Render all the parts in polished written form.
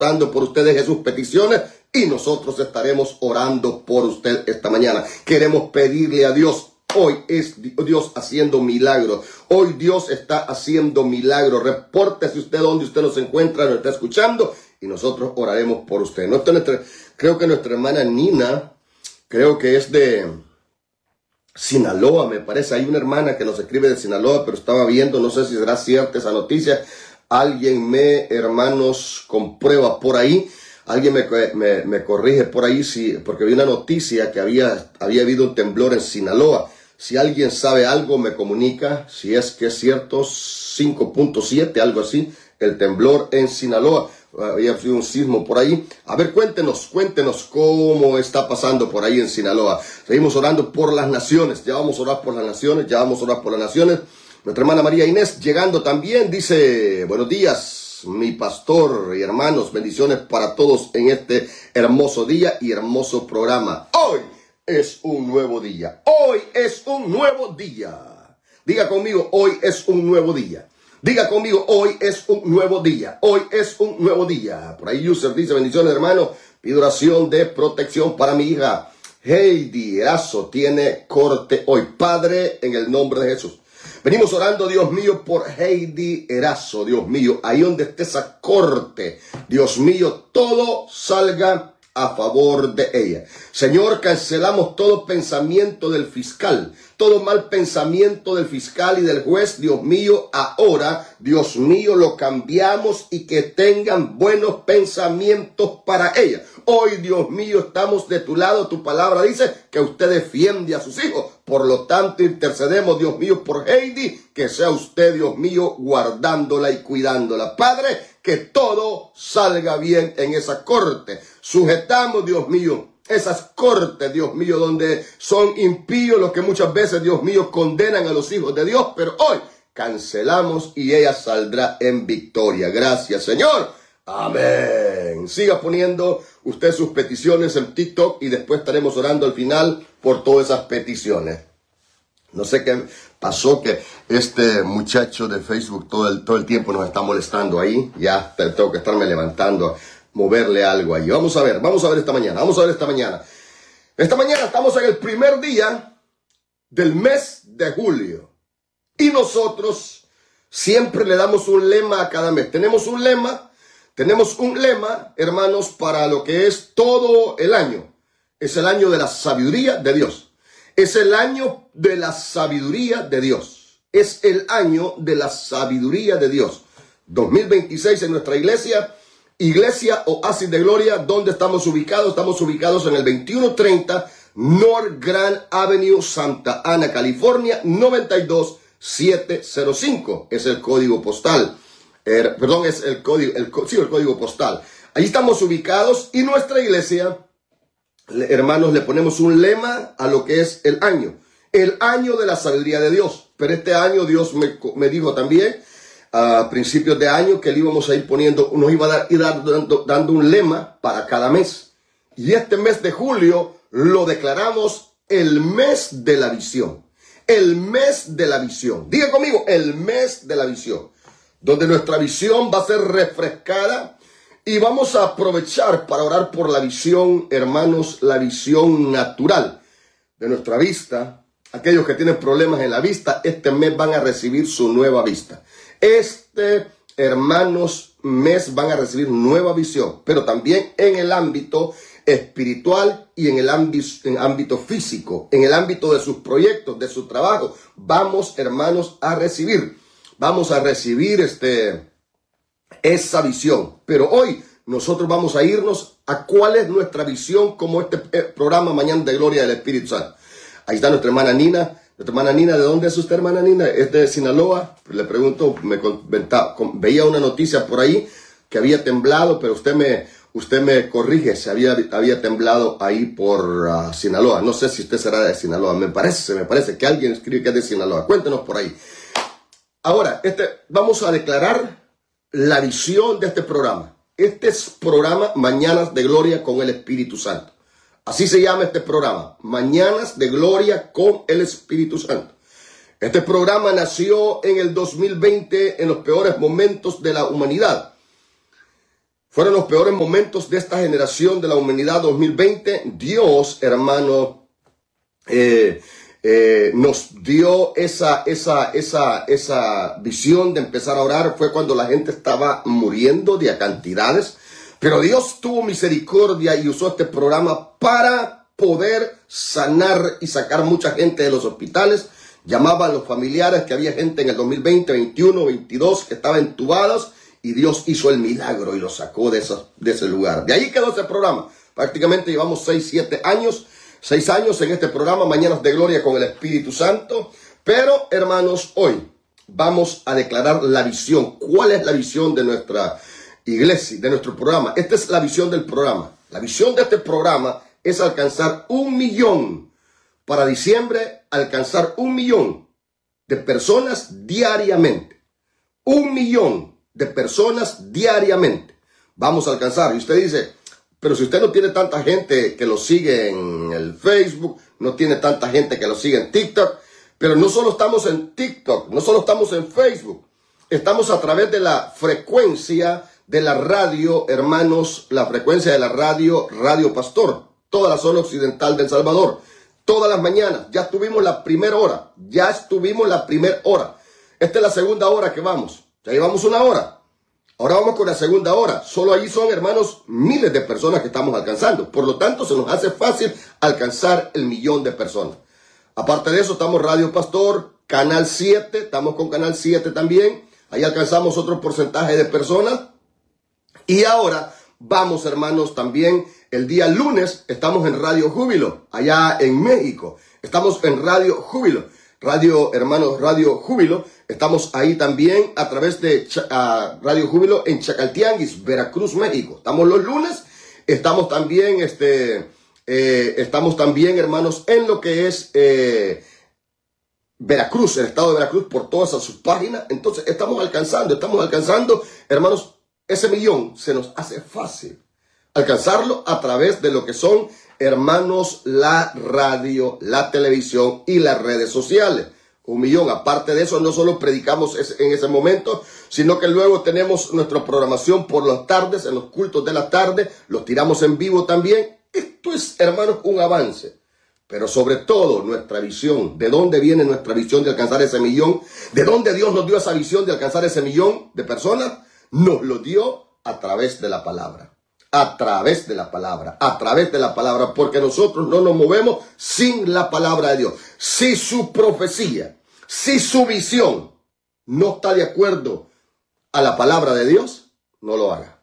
orando por usted, deje sus peticiones y nosotros estaremos orando por usted esta mañana. Queremos pedirle a Dios. Hoy es Dios haciendo milagros. Hoy Dios está haciendo milagros. Repórtese usted donde usted nos encuentra, nos está escuchando y nosotros oraremos por usted. Creo que nuestra hermana Nina, creo que es de Sinaloa, me parece. Hay una hermana que nos escribe de Sinaloa, pero estaba viendo, no sé si será cierta esa noticia. Alguien hermanos, comprueba por ahí. Alguien me corrige por ahí, sí, porque vi una noticia que había habido un temblor en Sinaloa. Si alguien sabe algo, me comunica, si es que es cierto, 5.7, algo así, el temblor en Sinaloa. Había sido un sismo por ahí. A ver, cuéntenos cómo está pasando por ahí en Sinaloa. Seguimos orando por las naciones, ya vamos a orar por las naciones, Nuestra hermana María Inés llegando también, dice, buenos días, mi pastor y hermanos, bendiciones para todos en este hermoso día y hermoso programa. Hoy es un nuevo día. Hoy es un nuevo día. Diga conmigo, hoy es un nuevo día. Diga conmigo, hoy es un nuevo día. Hoy es un nuevo día. Por ahí User dice, bendiciones hermano. Pido oración de protección para mi hija. Heidi Erazo tiene corte hoy. Padre, en el nombre de Jesús. Venimos orando, Dios mío, por Heidi Erazo. Dios mío, ahí donde esté esa corte. Dios mío, todo salga a favor de ella. Señor, cancelamos todo pensamiento del fiscal, todo mal pensamiento del fiscal y del juez. Dios mío, ahora, Dios mío, lo cambiamos y que tengan buenos pensamientos para ella. Hoy, Dios mío, estamos de tu lado. Tu palabra dice que usted defiende a sus hijos. Por lo tanto, intercedemos, Dios mío, por Heidi, que sea usted, Dios mío, guardándola y cuidándola. Padre, que todo salga bien en esa corte. Sujetamos, Dios mío, esas cortes, Dios mío, donde son impíos los que muchas veces, Dios mío, condenan a los hijos de Dios, pero hoy cancelamos y ella saldrá en victoria. Gracias, Señor. Amén. Siga poniendo usted sus peticiones en TikTok y después estaremos orando al final por todas esas peticiones. No sé qué pasó, que este muchacho de Facebook todo el tiempo nos está molestando ahí. Ya tengo que estarme levantando, moverle algo ahí. Vamos a ver esta mañana. Esta mañana estamos en el primer día del mes de julio. Y nosotros siempre le damos un lema a cada mes. Tenemos un lema, hermanos, para lo que es todo el año. Es el año de la sabiduría de Dios. Es el año de la sabiduría de Dios. Es el año de la sabiduría de Dios. 2026 en nuestra iglesia Oasis de Gloria. ¿Dónde estamos ubicados? Estamos ubicados en el 2130 North Grand Avenue, Santa Ana, California, 92705. Es el código postal. Es el código postal. Ahí estamos ubicados y nuestra iglesia, hermanos, le ponemos un lema a lo que es el año de la sabiduría de Dios. Pero este año Dios me dijo también, a principios de año, que le íbamos a ir poniendo, nos iba a ir dando un lema para cada mes. Y este mes de julio lo declaramos el mes de la visión. El mes de la visión. Diga conmigo, el mes de la visión. Donde nuestra visión va a ser refrescada. Y vamos a aprovechar para orar por la visión, hermanos, la visión natural de nuestra vista. Aquellos que tienen problemas en la vista, este mes van a recibir su nueva vista. Hermanos, mes van a recibir nueva visión, pero también en el ámbito espiritual y en el ámbito físico, en el ámbito de sus proyectos, de su trabajo. Vamos, hermanos, a recibir esa visión. Pero hoy nosotros vamos a irnos a cuál es nuestra visión como este programa Mañana de Gloria del Espíritu Santo. Ahí está nuestra hermana Nina. Nuestra hermana Nina, ¿de dónde es usted, hermana Nina? Es de Sinaloa. Le pregunto, veía una noticia por ahí que había temblado, pero usted me corrige si había temblado ahí por Sinaloa. No sé si usted será de Sinaloa. Me parece que alguien escribe que es de Sinaloa. Cuéntenos por ahí. Ahora, vamos a declarar la visión de este programa. Este es programa Mañanas de Gloria con el Espíritu Santo. Así se llama este programa, Mañanas de Gloria con el Espíritu Santo. Este programa nació en el 2020, en los peores momentos de la humanidad. Fueron los peores momentos de esta generación de la humanidad 2020. Dios, hermano, nos dio esa visión de empezar a orar. Fue cuando la gente estaba muriendo de a cantidades. Pero Dios tuvo misericordia y usó este programa para poder sanar y sacar mucha gente de los hospitales. Llamaban a los familiares que había gente en el 2020, 21, 22 que estaba entubados. Y Dios hizo el milagro y lo sacó de ese lugar. De ahí quedó ese programa. Prácticamente llevamos 6 años en este programa, Mañanas de Gloria con el Espíritu Santo. Pero, hermanos, hoy vamos a declarar la visión. ¿Cuál es la visión de nuestra iglesia, de nuestro programa? Esta es la visión del programa. La visión de este programa es alcanzar 1 millón. Para diciembre, alcanzar 1 millón de personas diariamente. 1 millón de personas diariamente vamos a alcanzar. Y usted dice, pero si usted no tiene tanta gente que lo sigue en el Facebook, no tiene tanta gente que lo sigue en TikTok, pero no solo estamos en TikTok, no solo estamos en Facebook, estamos a través de la frecuencia de la radio, hermanos, la frecuencia de la radio, Radio Pastor, toda la zona occidental de El Salvador, todas las mañanas. Ya estuvimos la primera hora, Esta es la segunda hora que vamos. Ya llevamos 1 hora. Ahora vamos con la segunda hora. Solo ahí son, hermanos, miles de personas que estamos alcanzando. Por lo tanto, se nos hace fácil alcanzar el 1 millón de personas. Aparte de eso, estamos Radio Pastor, Canal 7. Estamos con Canal 7 también. Ahí alcanzamos otro porcentaje de personas. Y ahora vamos, hermanos, también el día lunes estamos en Radio Júbilo, allá en México. Estamos en Radio Júbilo. Radio Júbilo. Estamos ahí también a través de Radio Júbilo en Chacaltianguis, Veracruz, México. Estamos los lunes. Estamos también, hermanos, en lo que es Veracruz, el estado de Veracruz, por todas sus páginas. Entonces estamos alcanzando, hermanos, ese 1 millón. Se nos hace fácil alcanzarlo a través de lo que son, hermanos, la radio, la televisión y las redes sociales. 1 millón. Aparte de eso, no solo predicamos en ese momento, sino que luego tenemos nuestra programación por las tardes, en los cultos de la tarde, los tiramos en vivo también. Esto es, hermanos, un avance. Pero sobre todo, nuestra visión. ¿De dónde viene nuestra visión de alcanzar ese 1 millón? ¿De dónde Dios nos dio esa visión de alcanzar ese 1 millón de personas? Nos lo dio a través de la palabra. A través de la palabra, porque nosotros no nos movemos sin la palabra de Dios. Si su profecía, si su visión no está de acuerdo a la palabra de Dios, no lo haga.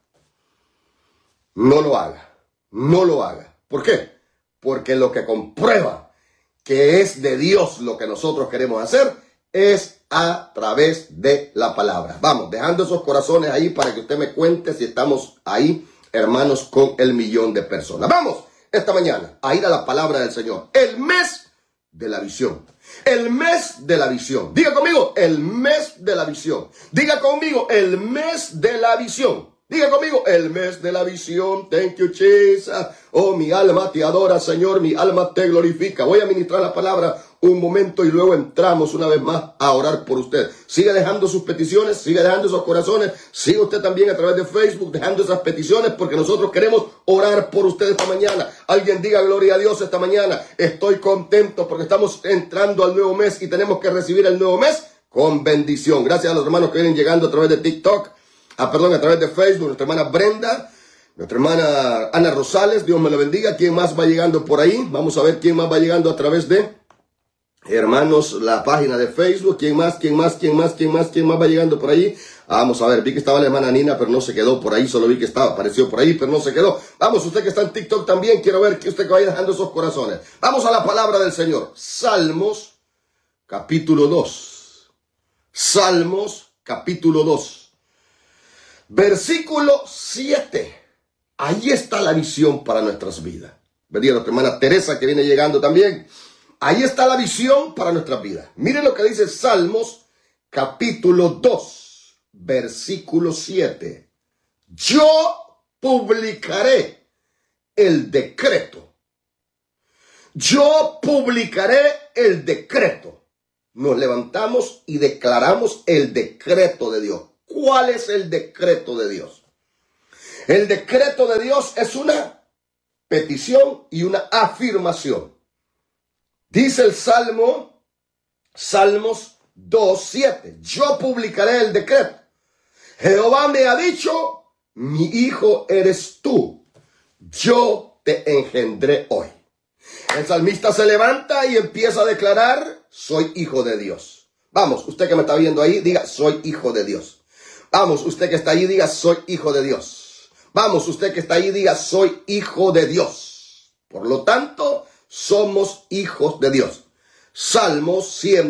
No lo haga. No lo haga. ¿Por qué? Porque lo que comprueba que es de Dios lo que nosotros queremos hacer es a través de la palabra. Vamos, dejando esos corazones ahí para que usted me cuente si estamos ahí, hermanos, con el 1 millón de personas. Vamos esta mañana a ir a la palabra del Señor. El mes de la visión. El mes de la visión. Diga conmigo, el mes de la visión. Diga conmigo, el mes de la visión. Diga conmigo, el mes de la visión. Thank you, Jesus. Oh, mi alma te adora, Señor. Mi alma te glorifica. Voy a ministrar la palabra un momento y luego entramos una vez más a orar por usted. Siga dejando sus peticiones, siga dejando esos corazones. Siga usted también a través de Facebook dejando esas peticiones porque nosotros queremos orar por usted esta mañana. Alguien diga gloria a Dios esta mañana. Estoy contento porque estamos entrando al nuevo mes y tenemos que recibir el nuevo mes con bendición. Gracias a los hermanos que vienen llegando a través de TikTok. A través de Facebook, nuestra hermana Brenda, nuestra hermana Ana Rosales, Dios me la bendiga. ¿Quién más va llegando por ahí? Vamos a ver quién más va llegando a través de, hermanos, la página de Facebook. ¿Quién más va llegando por ahí? Vamos a ver, vi que estaba la hermana Nina, pero no se quedó por ahí. Solo vi que apareció por ahí, pero no se quedó. Vamos, usted que está en TikTok también, quiero ver que usted que vaya dejando esos corazones. Vamos a la palabra del Señor. Salmos, capítulo 2. Salmos, capítulo 2. Versículo 7. Ahí está la visión para nuestras vidas. Bendiga a nuestra hermana Teresa que viene llegando también. Ahí está la visión para nuestras vidas. Miren lo que dice Salmos capítulo 2, versículo 7. Yo publicaré el decreto. Yo publicaré el decreto. Nos levantamos y declaramos el decreto de Dios. ¿Cuál es el decreto de Dios? El decreto de Dios es una petición y una afirmación. Dice el Salmos 2:7. Yo publicaré el decreto. Jehová me ha dicho, mi hijo eres tú. Yo te engendré hoy. El salmista se levanta y empieza a declarar, soy hijo de Dios. Vamos, usted que me está viendo ahí, diga, soy hijo de Dios. Vamos, usted que está ahí, diga, soy hijo de Dios. Vamos, usted que está ahí, diga, soy hijo de Dios. Por lo tanto, somos hijos de Dios. Salmo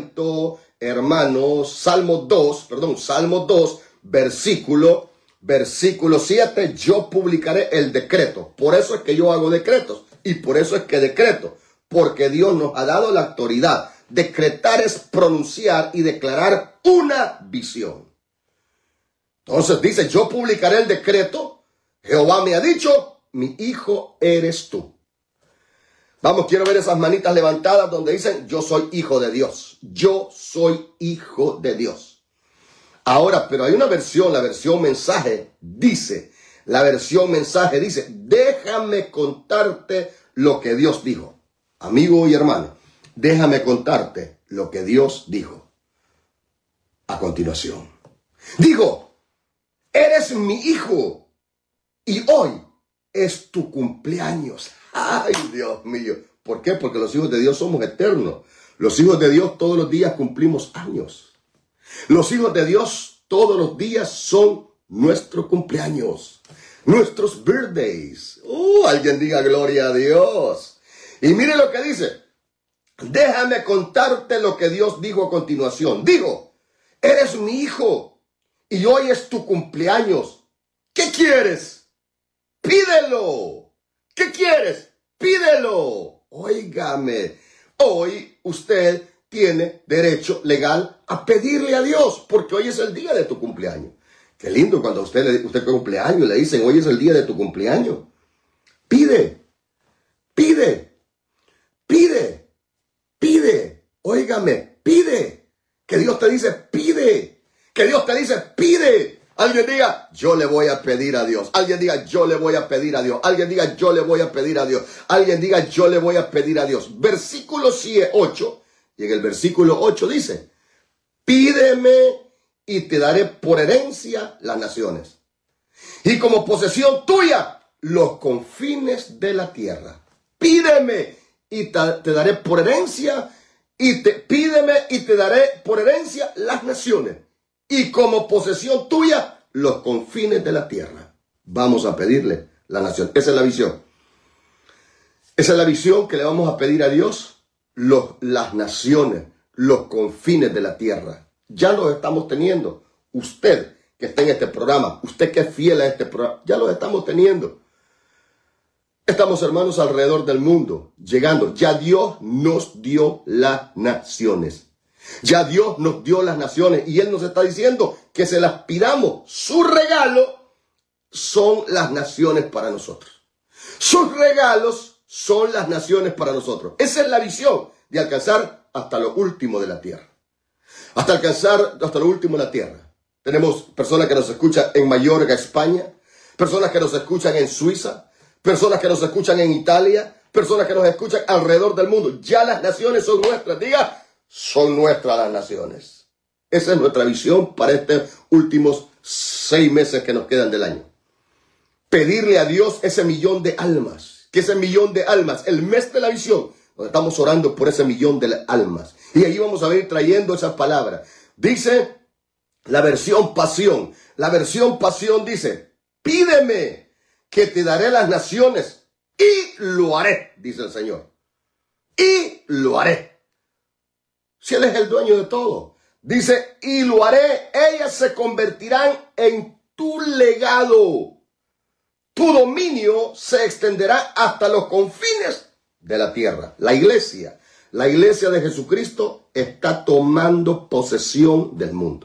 2, versículo 7, yo publicaré el decreto. Por eso es que yo hago decretos y por eso es que decreto, porque Dios nos ha dado la autoridad. Decretar es pronunciar y declarar una visión. Entonces dice, yo publicaré el decreto. Jehová me ha dicho, mi hijo eres tú. Vamos, quiero ver esas manitas levantadas donde dicen, yo soy hijo de Dios. Yo soy hijo de Dios. Ahora, pero hay una versión, la versión mensaje dice, déjame contarte lo que Dios dijo. Amigo y hermano, déjame contarte lo que Dios dijo. A continuación. Dijo, eres mi hijo y hoy es tu cumpleaños. Ay, Dios mío. ¿Por qué? Porque los hijos de Dios somos eternos. Los hijos de Dios todos los días cumplimos años. Los hijos de Dios todos los días son nuestro cumpleaños. Nuestros birthdays. Alguien diga gloria a Dios. Y mire lo que dice. Déjame contarte lo que Dios dijo a continuación. Digo, eres mi hijo y hoy es tu cumpleaños. ¿Qué quieres? Pídelo. ¿Qué quieres? Pídelo. Óigame, hoy usted tiene derecho legal a pedirle a Dios, porque hoy es el día de tu cumpleaños. Qué lindo cuando usted cumpleaños le dicen, hoy es el día de tu cumpleaños. Pide, pide, pide, pide. Óigame, pide. Que Dios te dice, pide. Que Dios te dice, pide. Alguien diga, yo le voy a pedir a Dios. Alguien diga, yo le voy a pedir a Dios. Alguien diga, yo le voy a pedir a Dios. Alguien diga, yo le voy a pedir a Dios. Versículo 8, y en el versículo 8 dice, pídeme y te daré por herencia las naciones. Y como posesión tuya, los confines de la tierra. Pídeme y te daré por herencia. Pídeme y te daré por herencia las naciones. Y como posesión tuya, los confines de la tierra. Vamos a pedirle la nación. Esa es la visión. Esa es la visión que le vamos a pedir a Dios. Las naciones, los confines de la tierra. Ya los estamos teniendo. Usted que está en este programa, usted que es fiel a este programa, ya los estamos teniendo. Estamos, hermanos, alrededor del mundo, llegando. Ya Dios nos dio las naciones. Ya Dios nos dio las naciones y Él nos está diciendo que se las pidamos. Su regalo son las naciones para nosotros. Sus regalos son las naciones para nosotros. Esa es la visión de alcanzar hasta lo último de la tierra. Hasta lo último de la tierra. Tenemos personas que nos escuchan en Mallorca, España. Personas que nos escuchan en Suiza. Personas que nos escuchan en Italia. Personas que nos escuchan alrededor del mundo. Ya las naciones son nuestras. Diga, son nuestras las naciones. Esa es nuestra visión para estos últimos 6 meses que nos quedan del año. Pedirle a Dios ese millón de almas. Que ese millón de almas, el mes de la visión, donde estamos orando por ese millón de almas. Y ahí vamos a ir trayendo esas palabras. Dice la versión pasión. La versión pasión dice, pídeme que te daré las naciones y lo haré, dice el Señor. Y lo haré. Si Él es el dueño de todo. Dice, y lo haré, ellas se convertirán en tu legado. Tu dominio se extenderá hasta los confines de la tierra. La iglesia de Jesucristo está tomando posesión del mundo.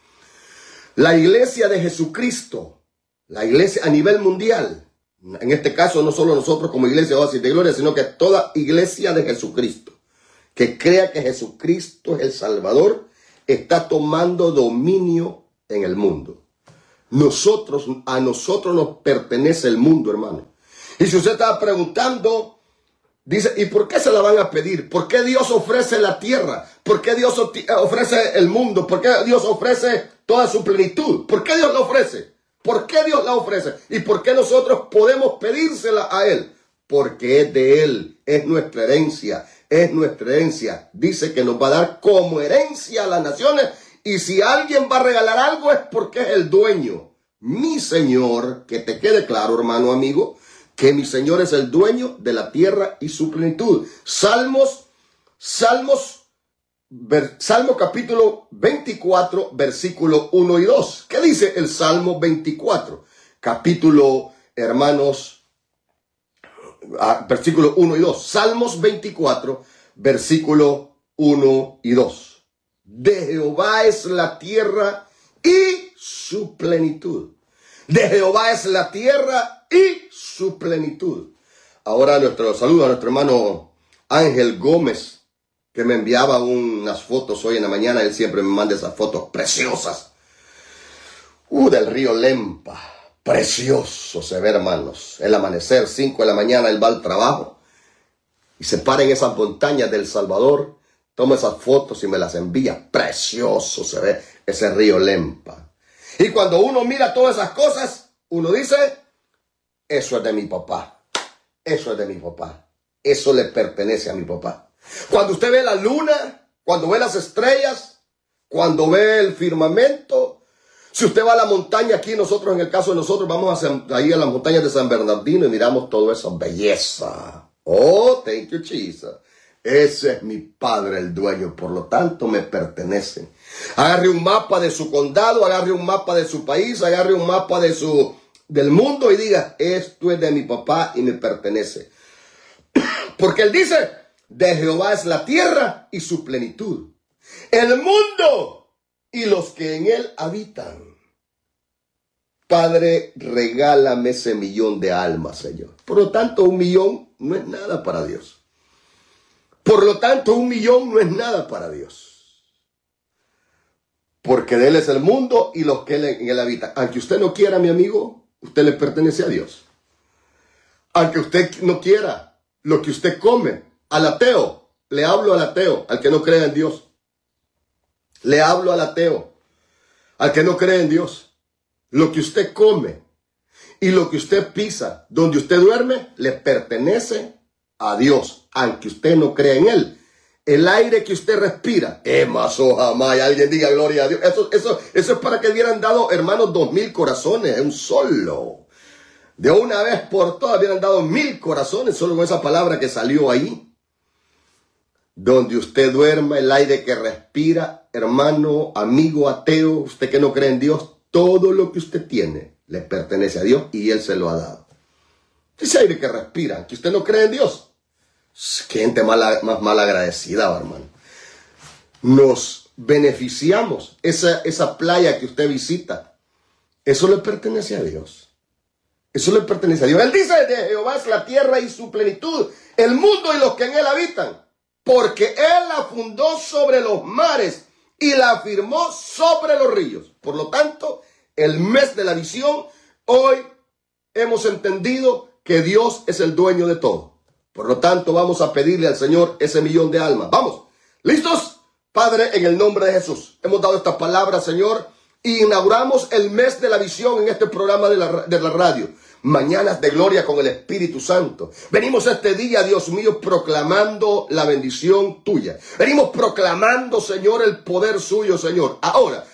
La iglesia de Jesucristo, la iglesia a nivel mundial, en este caso no solo nosotros como iglesia Oasis de Gloria, sino que toda iglesia de Jesucristo, que crea que Jesucristo es el Salvador, está tomando dominio en el mundo. A nosotros nos pertenece el mundo, hermano. Y si usted estaba preguntando, dice, ¿y por qué se la van a pedir? ¿Por qué Dios ofrece la tierra? ¿Por qué Dios ofrece el mundo? ¿Por qué Dios ofrece toda su plenitud? ¿Por qué Dios la ofrece? ¿Por qué Dios la ofrece? ¿Y por qué nosotros podemos pedírsela a Él? Porque es de Él, es nuestra herencia, es nuestra herencia. Dice que nos va a dar como herencia a las naciones. Y si alguien va a regalar algo es porque es el dueño. Mi Señor, que te quede claro, hermano, amigo, que mi Señor es el dueño de la tierra y su plenitud. Salmo capítulo 24, versículo 1 y 2. ¿Qué dice el Salmo 24? Capítulo, hermanos, versículo 1 y 2. Salmos 24, versículo 1 y 2. De Jehová es la tierra y su plenitud. De Jehová es la tierra y su plenitud. Ahora nuestro saludo a nuestro hermano Ángel Gómez, que me enviaba unas fotos hoy en la mañana. Él siempre me manda esas fotos preciosas. Del río Lempa. Precioso se ve, hermanos. El amanecer, 5 de la mañana, él va al trabajo y se para en esas montañas del Salvador, toma esas fotos y me las envía. Precioso se ve ese río Lempa. Y cuando uno mira todas esas cosas, uno dice, eso es de mi papá. Eso es de mi papá. Eso le pertenece a mi papá. Cuando usted ve la luna, cuando ve las estrellas, cuando ve el firmamento, si usted va a la montaña, aquí nosotros, en el caso de nosotros, vamos ahí a las montañas de San Bernardino y miramos toda esa belleza. Oh, thank you, Jesus. Ese es mi padre, el dueño, por lo tanto me pertenece. Agarre un mapa de su condado, agarre un mapa de su país, agarre un mapa del mundo y diga, esto es de mi papá y me pertenece. Porque él dice, de Jehová es la tierra y su plenitud, el mundo y los que en él habitan. Padre, regálame ese 1,000,000 de almas, Señor. Por lo tanto, 1,000,000 no es nada para Dios. Por lo tanto, 1,000,000 no es nada para Dios. Porque de Él es el mundo y los que en Él habitan. Aunque usted no quiera, mi amigo, usted le pertenece a Dios. Aunque usted no quiera, lo que usted come, al ateo, le hablo al ateo, al que no cree en Dios. Le hablo al ateo, al que no cree en Dios. Lo que usted come y lo que usted pisa, donde usted duerme, le pertenece a Dios, aunque usted no cree en Él. El aire que usted respira, jamás, alguien diga gloria a Dios. Eso es para que hubieran dado, hermanos, 2,000 corazones, un solo. De una vez por todas hubieran dado 1,000 corazones, solo con esa palabra que salió ahí. Donde usted duerma, el aire que respira, hermano, amigo, ateo, usted que no cree en Dios, todo lo que usted tiene le pertenece a Dios y Él se lo ha dado. Ese aire que respira, que usted no cree en Dios. Qué gente más mal agradecida, hermano. Nos beneficiamos. Esa playa que usted visita, eso le pertenece a Dios. Eso le pertenece a Dios. Él dice, de Jehová es la tierra y su plenitud, el mundo y los que en él habitan. Porque Él la fundó sobre los mares y la afirmó sobre los ríos. Por lo tanto, el mes de la visión, hoy hemos entendido que Dios es el dueño de todo. Por lo tanto, vamos a pedirle al Señor ese 1,000,000 de almas. Vamos, ¿listos? Padre, en el nombre de Jesús, hemos dado estas palabras, Señor, y inauguramos el mes de la visión en este programa de la radio. Mañanas de gloria con el Espíritu Santo. Venimos este día, Dios mío, proclamando la bendición tuya. Venimos proclamando, Señor, el poder suyo, Señor. Ahora,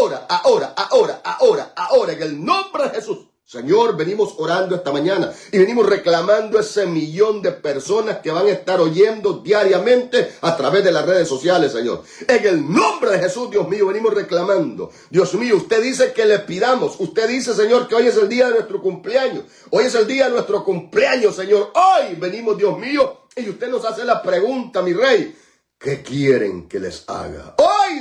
en el nombre de Jesús. Señor, venimos orando esta mañana y venimos reclamando ese 1,000,000 de personas que van a estar oyendo diariamente a través de las redes sociales, Señor. En el nombre de Jesús, Dios mío, venimos reclamando. Dios mío, usted dice que le pidamos. Usted dice, Señor, que hoy es el día de nuestro cumpleaños. Hoy es el día de nuestro cumpleaños, Señor. Hoy venimos, Dios mío, y usted nos hace la pregunta, mi Rey. ¿Qué quieren que les haga? Hoy,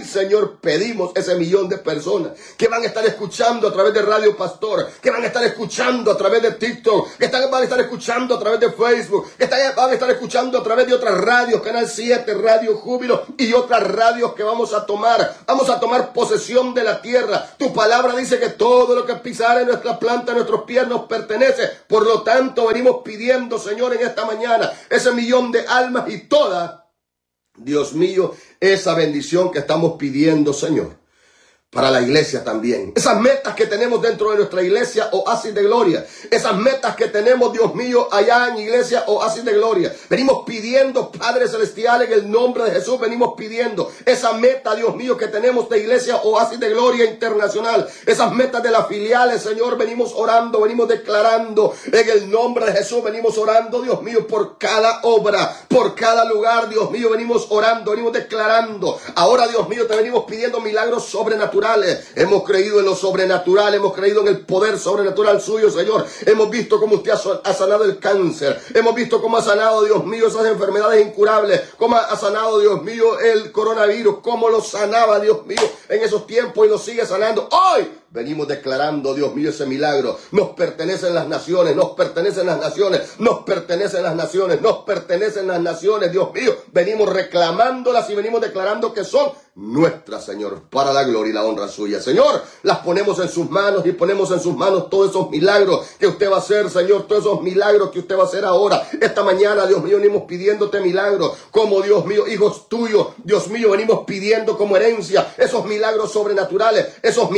Señor, pedimos ese millón de personas que van a estar escuchando a través de Radio Pastor, que van a estar escuchando a través de TikTok, que van a estar escuchando a través de Facebook, que van a estar escuchando a través de otras radios, Canal 7, Radio Júbilo y otras radios que vamos a tomar. Vamos a tomar posesión de la tierra. Tu palabra dice que todo lo que pisare en nuestra planta, en nuestros pies, nos pertenece. Por lo tanto, venimos pidiendo, Señor, en esta mañana, ese millón de almas y toda, Dios mío, esa bendición que estamos pidiendo, Señor, para la iglesia también. Esas metas que tenemos dentro de nuestra iglesia, Oasis de Gloria. Esas metas que tenemos, Dios mío, allá en iglesia, Oasis de Gloria. Venimos pidiendo, Padre Celestial, en el nombre de Jesús, venimos pidiendo esa meta, Dios mío, que tenemos de iglesia, Oasis de Gloria Internacional. Esas metas de las filiales, Señor, venimos orando, venimos declarando, en el nombre de Jesús, venimos orando, Dios mío, por cada obra, por cada lugar, Dios mío, venimos orando, venimos declarando. Ahora, Dios mío, te venimos pidiendo milagros sobrenaturales. Hemos creído en lo sobrenatural, hemos creído en el poder sobrenatural suyo, Señor. Hemos visto cómo usted ha sanado el cáncer, hemos visto cómo ha sanado, Dios mío, esas enfermedades incurables, cómo ha sanado, Dios mío, el coronavirus, cómo lo sanaba, Dios mío, en esos tiempos y lo sigue sanando. Hoy venimos declarando, Dios mío, ese milagro. Nos pertenecen las naciones, nos pertenecen las naciones, nos pertenecen las naciones, nos pertenecen las naciones, Dios mío. Venimos reclamándolas y venimos declarando que son nuestras, Señor, para la gloria y la honra suya. Señor, las ponemos en sus manos y ponemos en sus manos todos esos milagros que usted va a hacer, Señor, todos esos milagros que usted va a hacer ahora. Esta mañana, Dios mío, venimos pidiéndote milagros, como, Dios mío, hijos tuyos, Dios mío, venimos pidiendo como herencia esos milagros sobrenaturales,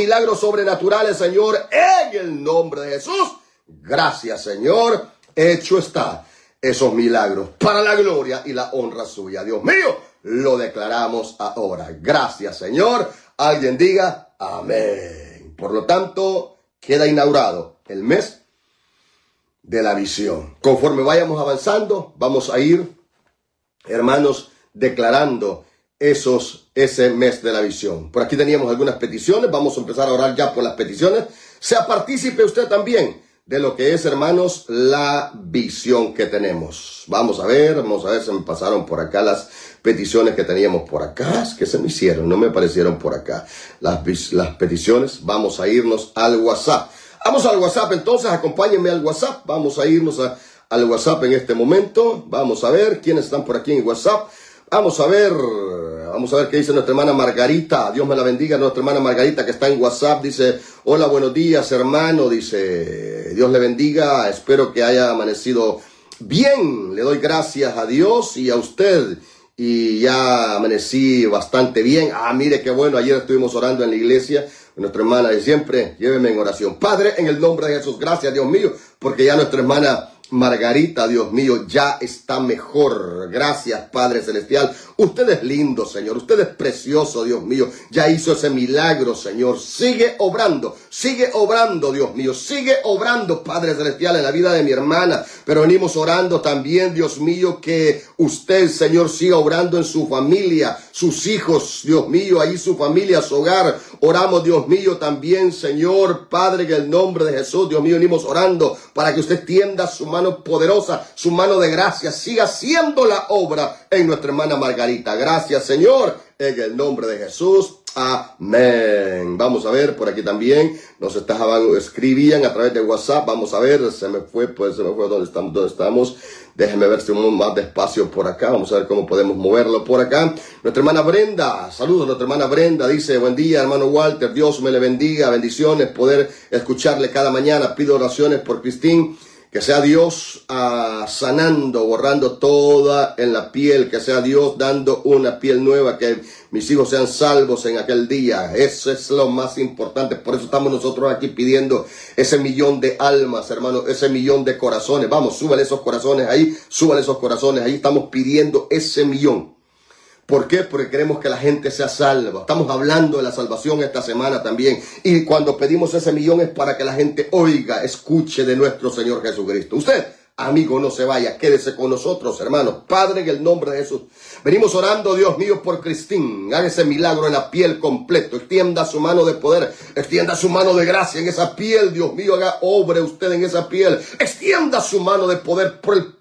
Señor, en el nombre de Jesús. Gracias, Señor. Hecho está esos milagros para la gloria y la honra suya. Dios mío, lo declaramos ahora. Gracias, Señor. Alguien diga amén. Por lo tanto, queda inaugurado el mes de la visión. Conforme vayamos avanzando, vamos a ir, hermanos, declarando ese mes de la visión. Por aquí teníamos algunas peticiones. Vamos a empezar a orar ya por las peticiones. Sea partícipe usted también de lo que es, hermanos, la visión que tenemos. Vamos a ver, se me pasaron por acá las peticiones que teníamos por acá. Es que se me hicieron, no me aparecieron por acá las peticiones. Vamos a irnos al WhatsApp. Vamos al WhatsApp, entonces, acompáñenme al WhatsApp. Vamos a irnos al WhatsApp en este momento. Vamos a ver quiénes están por aquí en WhatsApp. Vamos a ver qué dice nuestra hermana Margarita. Dios me la bendiga, nuestra hermana Margarita que está en WhatsApp. Dice, hola, buenos días, hermano. Dice, Dios le bendiga. Espero que haya amanecido bien. Le doy gracias a Dios y a usted. Y ya amanecí bastante bien. Mire qué bueno. Ayer estuvimos orando en la iglesia. Nuestra hermana de siempre, lléveme en oración. Padre, en el nombre de Jesús, gracias, Dios mío, porque ya nuestra hermana Margarita, Dios mío, ya está mejor. Gracias, Padre Celestial. Usted es lindo, Señor. Usted es precioso, Dios mío. Ya hizo ese milagro, Señor. Sigue obrando, Dios mío. Sigue obrando, Padre Celestial, en la vida de mi hermana. Pero venimos orando también, Dios mío, que usted, Señor, siga obrando en su familia, sus hijos, Dios mío, ahí su familia, su hogar. Oramos, Dios mío, también, Señor, Padre, en el nombre de Jesús, Dios mío, venimos orando para que usted tienda su mano poderosa, su mano de gracia, siga haciendo la obra en nuestra hermana Margarita. Gracias, Señor, en el nombre de Jesús. Amén. Vamos a ver, por aquí también nos escribían a través de WhatsApp. Vamos a ver, se me fue dónde estamos. Déjenme ver si vamos más despacio por acá. Vamos a ver cómo podemos moverlo por acá. Nuestra hermana Brenda, saludos, nuestra hermana Brenda, dice, buen día, hermano Walter, Dios me le bendiga, bendiciones, poder escucharle cada mañana. Pido oraciones por Cristín. Que sea Dios sanando, borrando toda en la piel. Que sea Dios dando una piel nueva. Que mis hijos sean salvos en aquel día. Eso es lo más importante. Por eso estamos nosotros aquí pidiendo ese millón de almas, hermano. Ese millón de corazones. Vamos, súbale esos corazones ahí. Súbale esos corazones ahí. Estamos pidiendo ese millón. ¿Por qué? Porque queremos que la gente sea salva. Estamos hablando de la salvación esta semana también. Y cuando pedimos ese millón es para que la gente oiga, escuche de nuestro Señor Jesucristo. Usted, amigo, no se vaya. Quédese con nosotros, hermanos. Padre, en el nombre de Jesús. Venimos orando, Dios mío, por Cristín. Haga ese milagro en la piel completo. Extienda su mano de poder. Extienda su mano de gracia en esa piel, Dios mío. Haga obra usted en esa piel. Extienda su mano de poder por el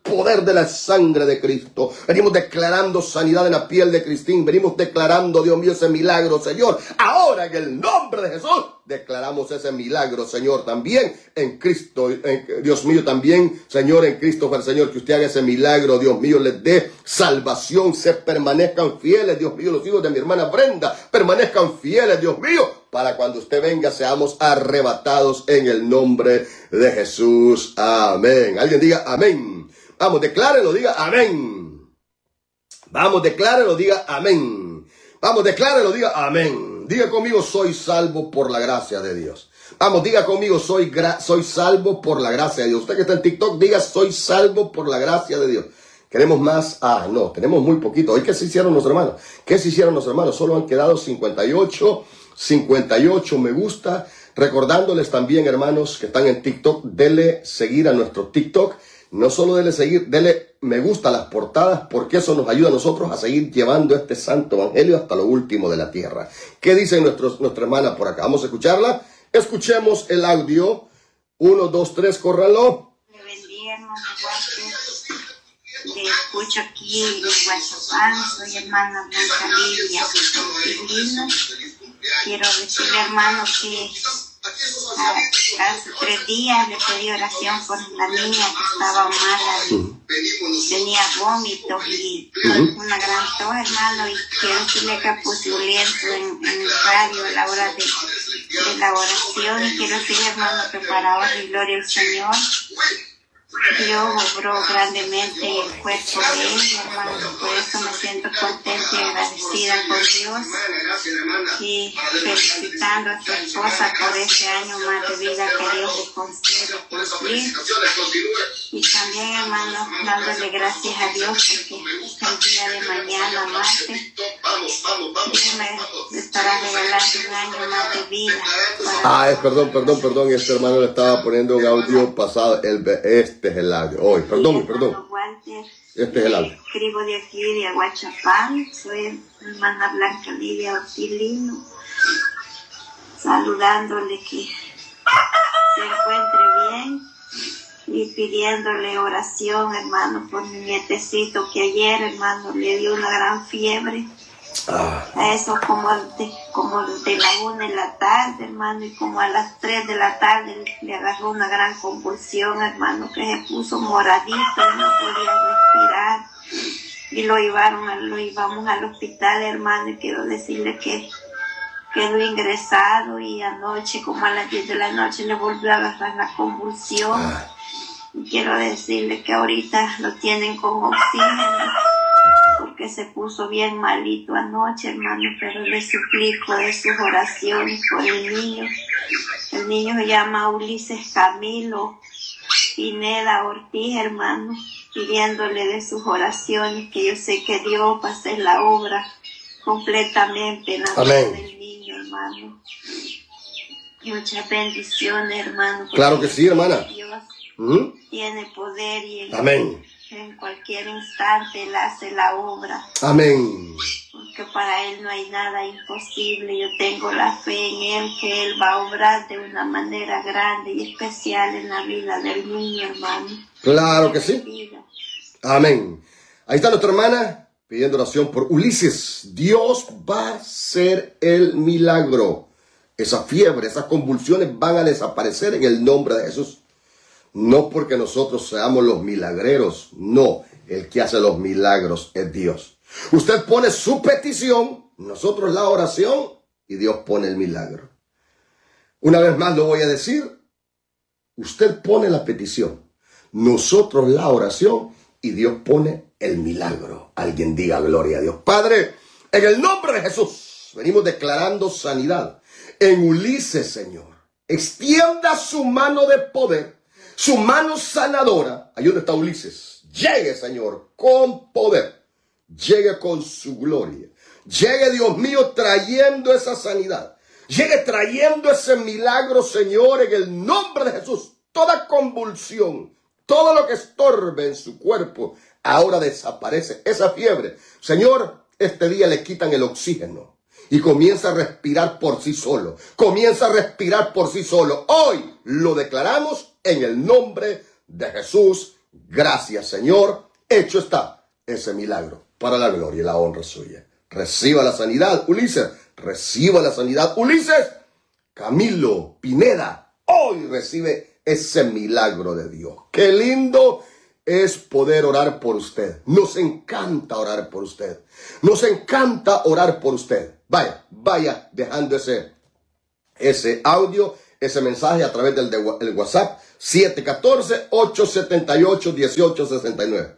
poder de la sangre de Cristo. Venimos declarando sanidad en la piel de Cristín. Venimos declarando, Dios mío, ese milagro, Señor. Ahora, en el nombre de Jesús, declaramos ese milagro, Señor, también en Cristo, Dios mío, también, Señor, en Cristo, Señor, que usted haga ese milagro, Dios mío, les dé salvación, se permanezcan fieles, Dios mío, los hijos de mi hermana Brenda, permanezcan fieles, Dios mío, para cuando usted venga seamos arrebatados en el nombre de Jesús. Amén. Alguien diga amén. Vamos, declárelo, diga amén. Vamos, declárelo, diga amén. Vamos, declárelo, diga amén. Diga conmigo, soy salvo por la gracia de Dios. Vamos, diga conmigo, soy salvo por la gracia de Dios. Usted que está en TikTok, diga, soy salvo por la gracia de Dios. ¿Queremos más? No, tenemos muy poquito. ¿Hoy qué se hicieron los hermanos? ¿Qué se hicieron los hermanos? Solo han quedado 58 me gusta. Recordándoles también, hermanos, que están en TikTok, denle seguir a nuestro TikTok. No solo denle seguir, denle me gusta a las portadas, porque eso nos ayuda a nosotros a seguir llevando este santo evangelio hasta lo último de la tierra. ¿Qué dice nuestra hermana por acá? Vamos a escucharla. Escuchemos el audio. 1, 2, 3, córranlo. Le bendiga, hermano Walter. Le escucho aquí en Guachapán. Soy hermana Blanca Lidia. Quiero decirle, hermano, que hace 3 días le pedí oración por la niña que estaba mala, tenía vómitos y una gran tos, hermano, y quiero decirle que puse un lienzo en el radio a la hora de la oración, y quiero decirle, hermano, que para honra y gloria al Señor, Dios obró grandemente el cuerpo de ella, hermano. Por eso me siento contenta y agradecida por Dios, y felicitando a su esposa por ese año más de vida que Dios le concede cumplir. Y también, hermano, dándole gracias a Dios porque el día de mañana, martes, Dios me estará regalando un año más de vida. Perdón, este hermano le estaba poniendo un audio pasado, este es el audio, hoy, perdón. Walter, Este es el audio. Escribo de aquí, de Aguachapán, soy hermana Blanca Lidia Ortilino, saludándole que se encuentre bien y pidiéndole oración, hermano, por mi nietecito que ayer, hermano, le dio una gran fiebre. A eso como de la 1 de la tarde, hermano, y como a las 3 de la tarde le agarró una gran convulsión, hermano, que se puso moradito y no podía respirar, y lo íbamos al hospital, hermano, y quiero decirle que quedó ingresado, y anoche como a las 10 de la noche le volvió a agarrar la convulsión, y quiero decirle que ahorita lo tienen con oxígeno porque se puso bien malito anoche, hermano, pero le suplico de sus oraciones por el niño. El niño se llama Ulises Camilo Pineda Ortiz, hermano, pidiéndole de sus oraciones, que yo sé que Dios va a hacer la obra completamente en la vida del niño, hermano. Muchas bendiciones, hermano. Claro que sí, hermana. Dios tiene poder y amén. En cualquier instante Él hace la obra. Amén. Porque para Él no hay nada imposible. Yo tengo la fe en Él, que Él va a obrar de una manera grande y especial en la vida del niño, hermano. Claro que sí. Amén. Ahí está nuestra hermana pidiendo oración por Ulises. Dios va a hacer el milagro. Esa fiebre, esas convulsiones van a desaparecer en el nombre de Jesús. No porque nosotros seamos los milagreros, no, el que hace los milagros es Dios. Usted pone su petición, nosotros la oración, y Dios pone el milagro. Una vez más lo voy a decir, usted pone la petición, nosotros la oración, y Dios pone el milagro. Alguien diga gloria a Dios. Padre, en el nombre de Jesús, venimos declarando sanidad en Ulises, Señor. Extienda su mano de poder, su mano sanadora. Ahí donde está Ulises. Llegue, Señor, con poder. Llegue con su gloria. Llegue, Dios mío, trayendo esa sanidad. Llegue trayendo ese milagro, Señor, en el nombre de Jesús. Toda convulsión, todo lo que estorbe en su cuerpo, ahora desaparece. Esa fiebre, Señor, este día le quitan el oxígeno y comienza a respirar por sí solo. Comienza a respirar por sí solo. Hoy lo declaramos en el nombre de Jesús. Gracias, Señor. Hecho está ese milagro para la gloria y la honra suya. Reciba la sanidad, Ulises. Reciba la sanidad, Ulises. Camilo Pineda, hoy recibe ese milagro de Dios. Qué lindo es poder orar por usted. Nos encanta orar por usted. Nos encanta orar por usted. Vaya dejando ese audio, ese mensaje a través del WhatsApp 714-878-1869.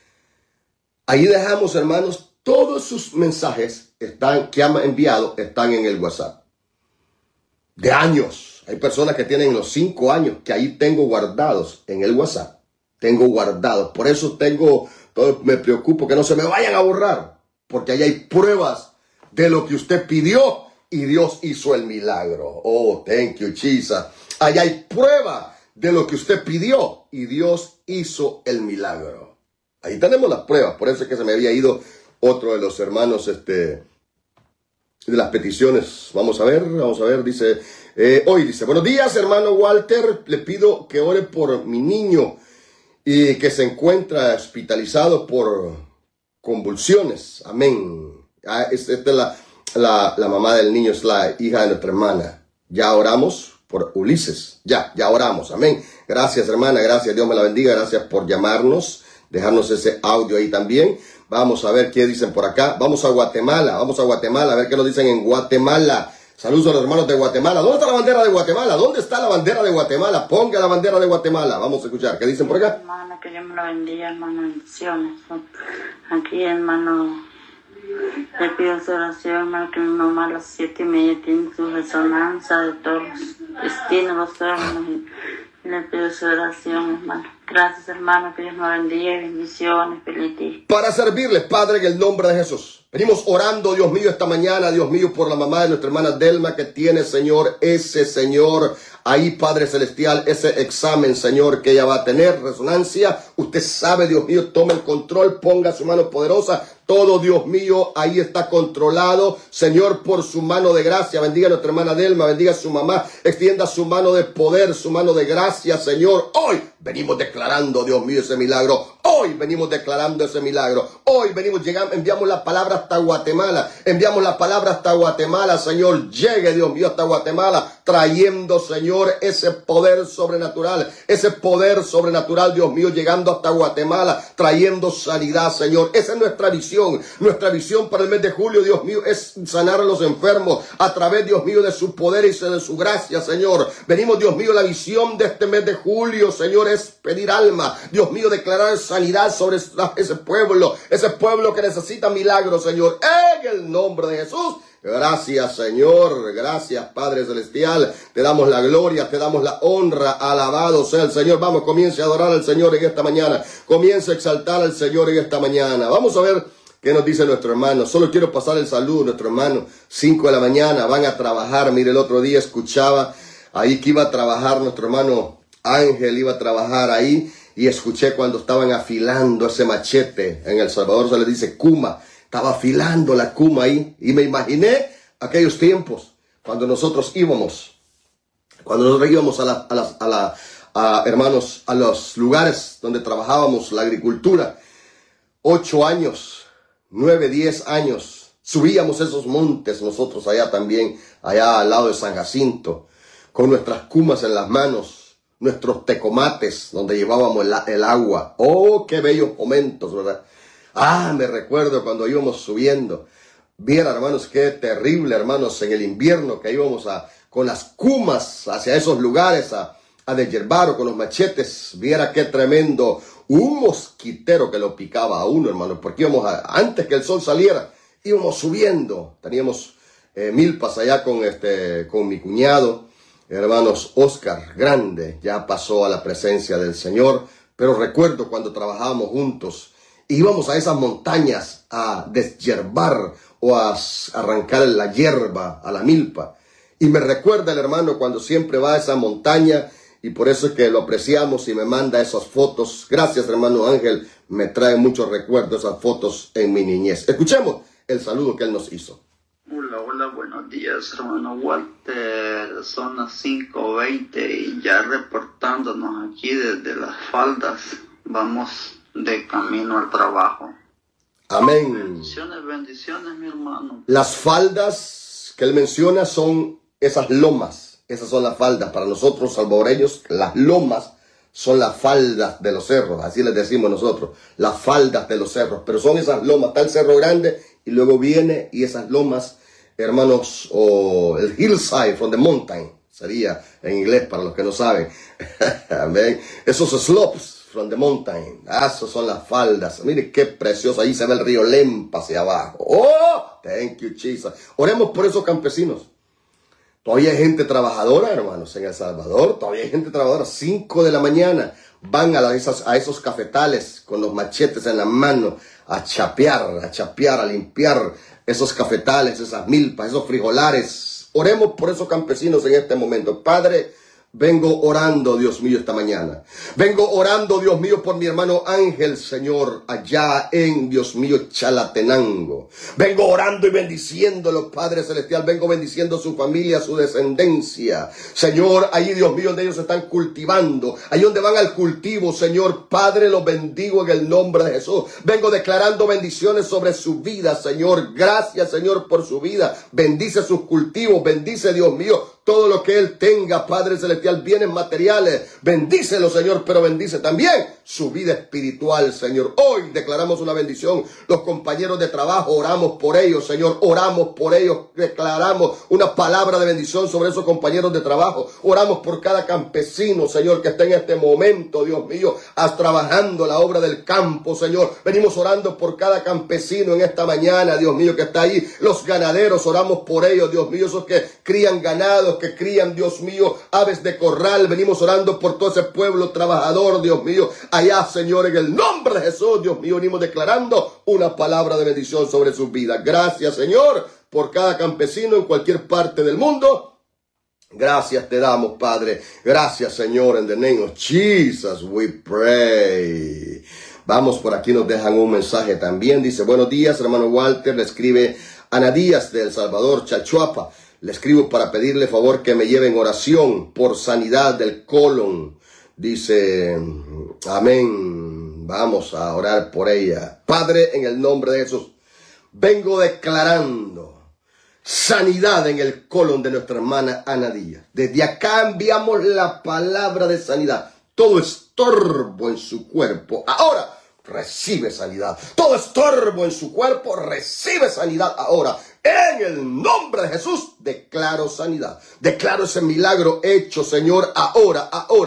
Ahí dejamos, hermanos, todos sus mensajes que han enviado están en el WhatsApp. De años. Hay personas que tienen los 5 años que ahí tengo guardados en el WhatsApp. Tengo guardados. Por eso me preocupo que no se me vayan a borrar. Porque ahí hay pruebas de lo que usted pidió y Dios hizo el milagro. Oh, thank you, Jesus. Ahí hay prueba de lo que usted pidió y Dios hizo el milagro. Ahí tenemos las pruebas. Por eso es que se me había ido otro de los hermanos de las peticiones. Vamos a ver, dice, hoy dice, buenos días, hermano Walter, le pido que ore por mi niño y que se encuentra hospitalizado por convulsiones. Amén. Esta es la mamá del niño, es la hija de nuestra hermana. Ya oramos por Ulises. Ya oramos. Amén. Gracias, hermana. Gracias. Dios me la bendiga. Gracias por llamarnos, dejarnos ese audio ahí también. Vamos a ver qué dicen por acá. Vamos a Guatemala, a ver qué nos dicen en Guatemala. Saludos a los hermanos de Guatemala. ¿Dónde está la bandera de Guatemala? ¿Dónde está la bandera de Guatemala? Ponga la bandera de Guatemala. Vamos a escuchar. ¿Qué dicen por acá? Hermano, que Dios me la bendiga, hermano. Bendiciones. Aquí, hermano, le pido su oración, hermano, que mi mamá a las 7:30 tiene su resonancia de todos los destinos, los órganos. Y le pido su oración, hermano. Gracias, hermano, que Dios me bendiga y bendiciones. Feliz día. Para servirles, Padre, en el nombre de Jesús. Venimos orando, Dios mío, esta mañana, Dios mío, por la mamá de nuestra hermana Delma, que tiene, Señor, ahí, Padre Celestial, ese examen, Señor, que ella va a tener, resonancia. Usted sabe, Dios mío, tome el control, ponga su mano poderosa. Todo, Dios mío, ahí está controlado. Señor, por su mano de gracia, bendiga a nuestra hermana Delma, bendiga a su mamá, extienda su mano de poder, su mano de gracia, Señor. Hoy venimos declarando, Dios mío, ese milagro. Hoy venimos declarando ese milagro. Hoy enviamos la palabra hasta Guatemala. Enviamos la palabra hasta Guatemala, Señor. Llegue, Dios mío, hasta Guatemala, trayendo, Señor, ese poder sobrenatural, Dios mío, llegando hasta Guatemala, trayendo sanidad, Señor. Esa es nuestra visión. Nuestra visión para el mes de julio, Dios mío, es sanar a los enfermos a través, Dios mío, de su poder y de su gracia, Señor. Venimos, Dios mío, la visión de este mes de julio, Señor, es pedir alma, Dios mío, declarar sanidad sobre ese pueblo que necesita milagros, Señor, en el nombre de Jesús. Gracias, Señor. Gracias, Padre Celestial. Te damos la gloria, te damos la honra. Alabado sea el Señor. Vamos, comience a adorar al Señor en esta mañana. Comience a exaltar al Señor en esta mañana. Vamos a ver qué nos dice nuestro hermano. Solo quiero pasar el saludo, nuestro hermano. 5 de la mañana, van a trabajar. Mire, el otro día escuchaba ahí que iba a trabajar nuestro hermano Ángel, iba a trabajar ahí. Y escuché cuando estaban afilando ese machete. En El Salvador se le dice cuma. Estaba afilando la cuma ahí. Y me imaginé aquellos tiempos cuando nosotros íbamos hermanos, a los lugares donde trabajábamos la agricultura. 8 años, 9, 10 años. Subíamos esos montes nosotros allá también, allá al lado de San Jacinto, con nuestras cumas en las manos. Nuestros tecomates, donde llevábamos el agua. Oh, qué bellos momentos, ¿verdad? Me recuerdo cuando íbamos subiendo. Viera, hermanos, qué terrible, hermanos, en el invierno que íbamos con las cumas hacia esos lugares a deshiervar o con los machetes. Viera qué tremendo. Un mosquitero que lo picaba a uno, hermanos, porque íbamos antes que el sol saliera, íbamos subiendo. Teníamos milpas allá con mi cuñado. Hermanos, Oscar, grande, ya pasó a la presencia del Señor, pero recuerdo cuando trabajábamos juntos, íbamos a esas montañas a deshiervar o a arrancar la hierba a la milpa. Y me recuerda el hermano cuando siempre va a esa montaña, y por eso es que lo apreciamos y me manda esas fotos. Gracias, hermano Ángel, me trae muchos recuerdos esas fotos en mi niñez. Escuchemos el saludo que él nos hizo. Hola, buenos días, hermano Walter. Son las 5:20 y ya reportándonos aquí desde Las Faldas, vamos de camino al trabajo. Amén. Bendiciones, bendiciones, mi hermano. Las faldas que él menciona son esas lomas. Esas son las faldas. Para nosotros salvadoreños, las lomas son las faldas de los cerros. Así les decimos nosotros. Las faldas de los cerros. Pero son esas lomas. Está el cerro grande y luego viene y esas lomas, hermanos, o el hillside from the mountain. Sería en inglés para los que no saben. Amén. Esos slopes from the mountain. Esas son las faldas. Mire qué precioso. Ahí se ve el río Lempa hacia abajo. Oh, thank you, Jesus. Oremos por esos campesinos. Todavía hay gente trabajadora, hermanos, en El Salvador. Todavía hay gente trabajadora. 5 de la mañana van a esos cafetales con los machetes en la mano a chapear, a limpiar esos cafetales, esas milpas, esos frijolares. Oremos por esos campesinos en este momento. Padre, vengo orando, Dios mío, esta mañana. Vengo orando, Dios mío, por mi hermano Ángel, Señor, allá en, Dios mío, Chalatenango. Vengo orando y bendiciéndolo, Padre Celestial. Vengo bendiciendo a su familia, a su descendencia. Señor, ahí, Dios mío, donde ellos están cultivando. Ahí donde van al cultivo, Señor, Padre, los bendigo en el nombre de Jesús. Vengo declarando bendiciones sobre su vida, Señor. Gracias, Señor, por su vida. Bendice sus cultivos. Bendice, Dios mío, todo lo que él tenga, Padre Celestial, bienes materiales. Bendícelo, Señor, pero bendice también su vida espiritual, Señor. Hoy declaramos una bendición. Los compañeros de trabajo, oramos por ellos, Señor. Oramos por ellos. Declaramos una palabra de bendición sobre esos compañeros de trabajo. Oramos por cada campesino, Señor, que está en este momento, Dios mío, trabajando la obra del campo, Señor. Venimos orando por cada campesino en esta mañana, Dios mío, que está ahí. Los ganaderos, oramos por ellos, Dios mío, esos que crían ganado, que crían, Dios mío, aves de corral. Venimos orando por todo ese pueblo trabajador, Dios mío, allá, Señor, en el nombre de Jesús, Dios mío, venimos declarando una palabra de bendición sobre sus vidas. Gracias, Señor, por cada campesino en cualquier parte del mundo. Gracias te damos, Padre. Gracias, Señor, en the name of Jesus we pray. Vamos, por aquí nos dejan un mensaje también. Dice, buenos días, hermano Walter. Le escribe Ana Díaz de El Salvador, Chalchuapa. Le escribo para pedirle favor que me lleve en oración por sanidad del colon. Dice, amén. Vamos a orar por ella. Padre, en el nombre de Jesús, vengo declarando sanidad en el colon de nuestra hermana Ana Díaz. Desde acá enviamos la palabra de sanidad. Todo estorbo en su cuerpo ahora recibe sanidad. Todo estorbo en su cuerpo recibe sanidad ahora. En el nombre de Jesús declaro sanidad. Declaro ese milagro hecho, Señor, ahora.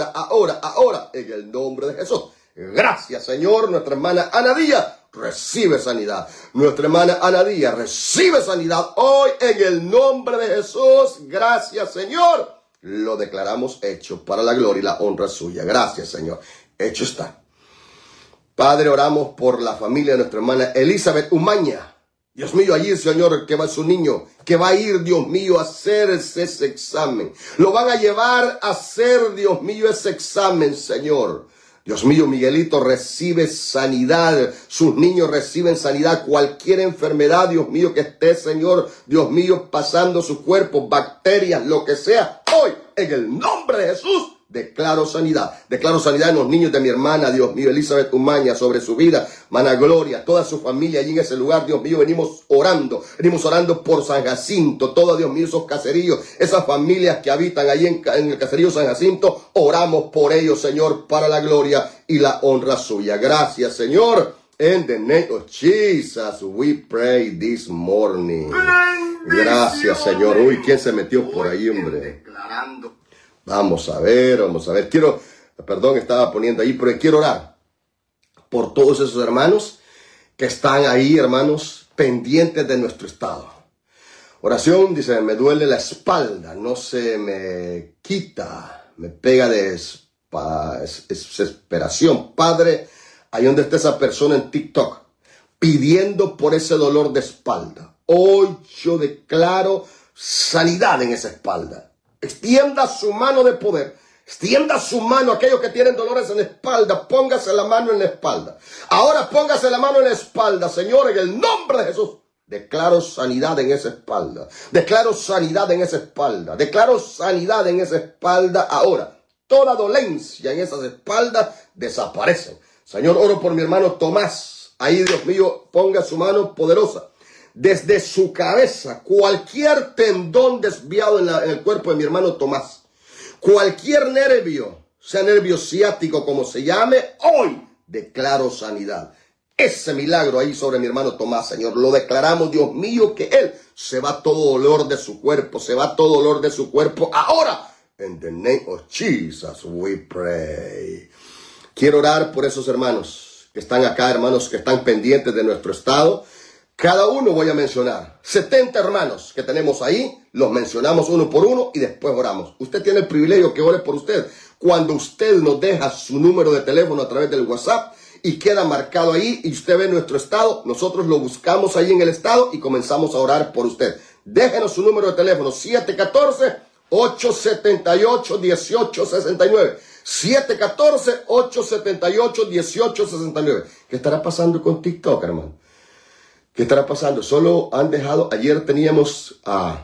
En el nombre de Jesús. Gracias, Señor. Nuestra hermana Ana Díaz recibe sanidad. Nuestra hermana Ana Díaz recibe sanidad hoy en el nombre de Jesús. Gracias, Señor. Lo declaramos hecho para la gloria y la honra suya. Gracias, Señor. Hecho está. Padre, oramos por la familia de nuestra hermana Elizabeth Umaña. Dios mío, allí, Señor, que va su niño, que va a ir, Dios mío, a hacerse ese examen. Lo van a llevar a hacer, Dios mío, ese examen, Señor. Dios mío, Miguelito recibe sanidad. Sus niños reciben sanidad. Cualquier enfermedad, Dios mío, que esté, Señor, Dios mío, pasando su cuerpo, bacterias, lo que sea. Hoy, en el nombre de Jesús, declaro sanidad. Declaro sanidad en los niños de mi hermana, Dios mío, Elizabeth Umaña, sobre su vida. Mana Gloria, toda su familia allí en ese lugar, Dios mío, venimos orando por San Jacinto, todo, Dios mío, esos caseríos, esas familias que habitan ahí en el caserío San Jacinto, oramos por ellos, Señor, para la gloria y la honra suya. Gracias, Señor. In the name of Jesus, we pray this morning. Gracias, Señor. Uy, ¿quién se metió por ahí, hombre? Vamos a ver. Estaba poniendo ahí, pero quiero orar por todos esos hermanos que están ahí, hermanos, pendientes de nuestro estado. Oración, dice, me duele la espalda, no se me quita, me pega de desesperación. Padre, ahí donde está esa persona en TikTok, pidiendo por ese dolor de espalda. Hoy yo declaro sanidad en esa espalda. Extienda su mano de poder. Extienda su mano a aquellos que tienen dolores en la espalda. Póngase la mano en la espalda. Ahora póngase la mano en la espalda, Señor, en el nombre de Jesús. Declaro sanidad en esa espalda. Declaro sanidad en esa espalda. Declaro sanidad en esa espalda ahora. Toda dolencia en esas espaldas desaparecen. Señor, oro por mi hermano Tomás. Ahí, Dios mío, ponga su mano poderosa. Desde su cabeza, cualquier tendón desviado en el cuerpo de mi hermano Tomás, cualquier nervio, sea nervio ciático como se llame, hoy declaro sanidad. Ese milagro ahí sobre mi hermano Tomás, Señor, lo declaramos, Dios mío, que él se va todo dolor de su cuerpo, se va todo dolor de su cuerpo. Ahora, in the name of Jesus, we pray. Quiero orar por esos hermanos que están acá, hermanos que están pendientes de nuestro estado. Cada uno voy a mencionar 70 hermanos que tenemos ahí, los mencionamos uno por uno y después oramos. Usted tiene el privilegio que ore por usted. Cuando usted nos deja su número de teléfono a través del WhatsApp y queda marcado ahí y usted ve nuestro estado, nosotros lo buscamos ahí en el estado y comenzamos a orar por usted. Déjenos su número de teléfono, 714-878-1869. 714-878-1869. ¿Qué estará pasando con TikTok, hermano? ¿Qué estará pasando? Solo han dejado, ayer teníamos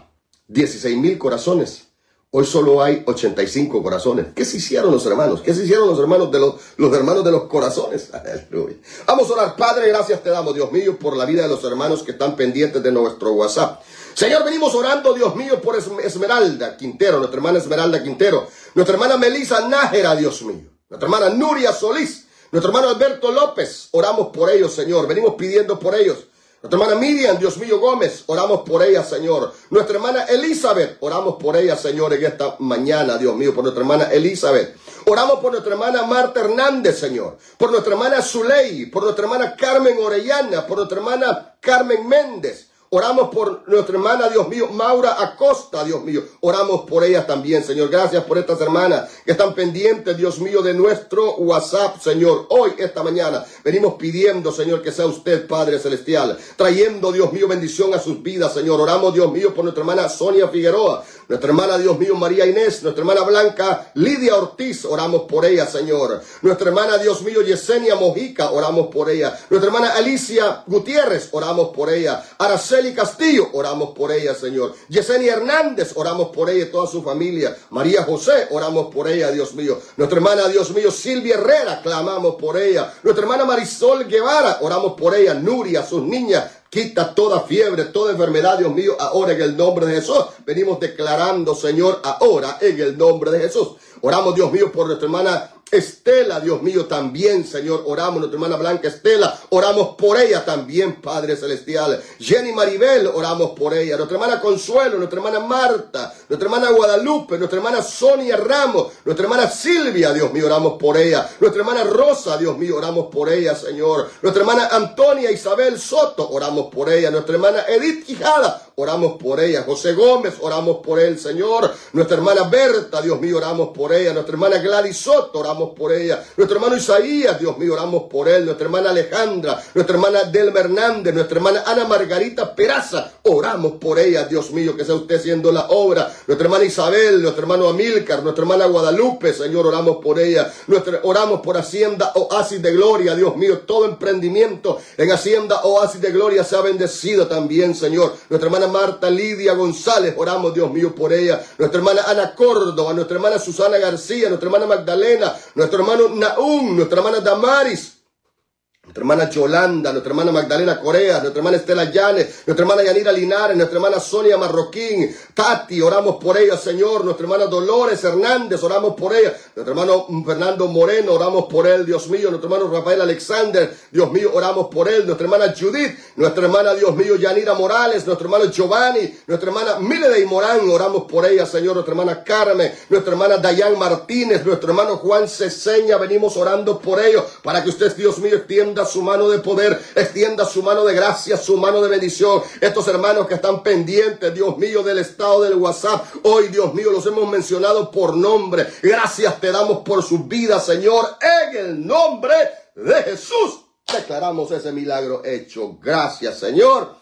16,000 corazones. Hoy solo hay 85 corazones. ¿Qué se hicieron los hermanos? ¿Qué se hicieron los hermanos de los hermanos de los corazones? Aleluya. Vamos a orar. Padre, gracias te damos, Dios mío, por la vida de los hermanos que están pendientes de nuestro WhatsApp. Señor, venimos orando, Dios mío, por Esmeralda Quintero, nuestra hermana Esmeralda Quintero, nuestra hermana Melissa Nájera, Dios mío, nuestra hermana Nuria Solís, nuestro hermano Alberto López. Oramos por ellos, Señor. Venimos pidiendo por ellos. Nuestra hermana Miriam, Dios mío, Gómez, oramos por ella, Señor. Nuestra hermana Elizabeth, oramos por ella, Señor, en esta mañana, Dios mío, por nuestra hermana Elizabeth. Oramos por nuestra hermana Marta Hernández, Señor. Por nuestra hermana Zuley, por nuestra hermana Carmen Orellana, por nuestra hermana Carmen Méndez. Oramos por nuestra hermana, Dios mío, Maura Acosta, Dios mío. Oramos por ella también, Señor. Gracias por estas hermanas que están pendientes, Dios mío, de nuestro WhatsApp, Señor. Hoy, esta mañana, venimos pidiendo, Señor, que sea usted, Padre Celestial, trayendo, Dios mío, bendición a sus vidas, Señor. Oramos, Dios mío, por nuestra hermana Sonia Figueroa, nuestra hermana, Dios mío, María Inés, nuestra hermana Blanca Lidia Ortiz. Oramos por ella, Señor. Nuestra hermana, Dios mío, Yesenia Mojica. Oramos por ella. Nuestra hermana Alicia Gutiérrez. Oramos por ella. Araceli Castillo, oramos por ella, Señor. Yesenia Hernández, oramos por ella y toda su familia. María José, oramos por ella, Dios mío. Nuestra hermana, Dios mío, Silvia Herrera, clamamos por ella. Nuestra hermana Marisol Guevara, oramos por ella. Nuria, sus niñas. Quita toda fiebre, toda enfermedad, Dios mío, ahora en el nombre de Jesús. Venimos declarando, Señor, ahora en el nombre de Jesús. Oramos, Dios mío, por nuestra hermana Estela, Dios mío, también, Señor, oramos, nuestra hermana Blanca Estela, oramos por ella también, Padre Celestial. Jenny Maribel, oramos por ella. Nuestra hermana Consuelo, nuestra hermana Marta, nuestra hermana Guadalupe, nuestra hermana Sonia Ramos, nuestra hermana Silvia, Dios mío, oramos por ella. Nuestra hermana Rosa, Dios mío, oramos por ella, Señor. Nuestra hermana Antonia Isabel Soto, oramos por ella. Nuestra hermana Edith Quijada, oramos por ella. José Gómez, oramos por él, Señor. Nuestra hermana Berta, Dios mío, oramos por ella. Nuestra hermana Gladys Soto, oramos por ella. Nuestro hermano Isaías, Dios mío, oramos por él. Nuestra hermana Alejandra, nuestra hermana Delma Hernández, nuestra hermana Ana Margarita Peraza, oramos por ella, Dios mío, que sea usted haciendo la obra. Nuestra hermana Isabel, nuestro hermano Amílcar, nuestra hermana Guadalupe, Señor, oramos por ella. Oramos por Hacienda Oasis de Gloria, Dios mío, todo emprendimiento en Hacienda Oasis de Gloria sea bendecido también, Señor. Nuestra hermana Marta Lidia González, oramos, Dios mío, por ella. Nuestra hermana Ana Córdoba, nuestra hermana Susana García, nuestra hermana Magdalena, nuestro hermano Naum, nuestra hermana Damaris, nuestra hermana Yolanda, nuestra hermana Magdalena Corea, nuestra hermana Estela Llanes, nuestra hermana Yanira Linares, nuestra hermana Sonia Marroquín, Tati, oramos por ella, Señor. Nuestra hermana Dolores Hernández, oramos por ella. Nuestro hermano Fernando Moreno, oramos por él, Dios mío. Nuestro hermano Rafael Alexander, Dios mío, oramos por él. Nuestra hermana Judith, nuestra hermana, Dios mío, Yanira Morales, nuestro hermano Giovanni, nuestra hermana Milady Morán, oramos por ella, Señor. Nuestra hermana Carmen, nuestra hermana Dayan Martínez, nuestro hermano Juan Ceseña, venimos orando por ellos, para que usted, Dios mío, extienda su mano de poder, extienda su mano de gracia, su mano de bendición. Estos hermanos que están pendientes, Dios mío, del estado del WhatsApp, hoy, Dios mío, los hemos mencionado por nombre. Gracias te damos por sus vidas, Señor, en el nombre de Jesús. Declaramos ese milagro hecho. Gracias, Señor.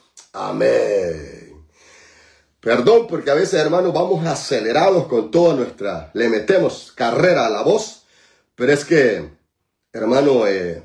Amén. Perdón, porque a veces, hermanos, vamos acelerados con toda nuestra, le metemos carrera a la voz, pero es que, hermano,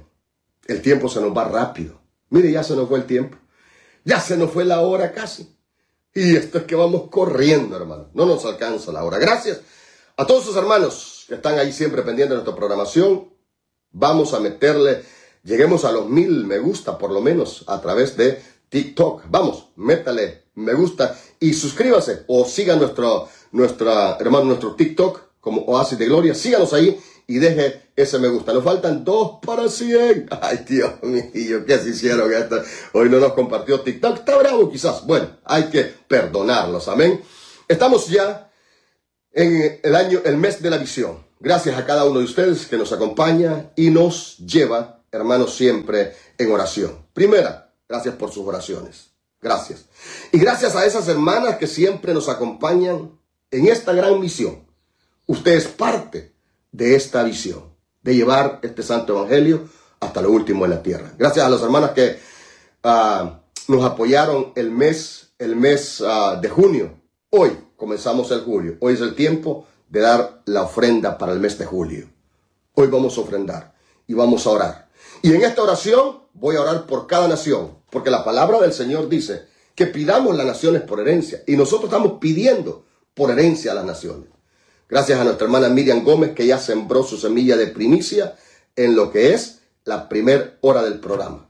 el tiempo se nos va rápido. Mire, ya se nos fue el tiempo. Ya se nos fue la hora casi. Y esto es que vamos corriendo, hermano. No nos alcanza la hora. Gracias a todos sus hermanos que están ahí siempre pendientes de nuestra programación. Vamos a meterle, lleguemos a los 1000 me gusta por lo menos a través de TikTok. Vamos, métale me gusta y suscríbase o siga nuestro TikTok como Oasis de Gloria. Síganos ahí y deje ese me gusta. Nos faltan 2 para 100. Ay, Dios mío, ¿qué se hicieron esto? Hoy no nos compartió TikTok. Está bravo quizás. Bueno, hay que perdonarlos. Amén. Estamos ya en el mes de la visión. Gracias a cada uno de ustedes que nos acompaña y nos lleva, hermanos, siempre en oración. Primera, gracias por sus oraciones. Gracias. Y gracias a esas hermanas que siempre nos acompañan en esta gran misión. Usted es parte de esta visión, de llevar este santo evangelio hasta lo último en la tierra. Gracias a las hermanas que nos apoyaron el mes de junio. Hoy comenzamos el julio. Hoy es el tiempo de dar la ofrenda para el mes de julio. Hoy vamos a ofrendar y vamos a orar. Y en esta oración voy a orar por cada nación, porque la palabra del Señor dice que pidamos las naciones por herencia. Y nosotros estamos pidiendo por herencia a las naciones. Gracias a nuestra hermana Miriam Gómez, que ya sembró su semilla de primicia en lo que es la primera hora del programa.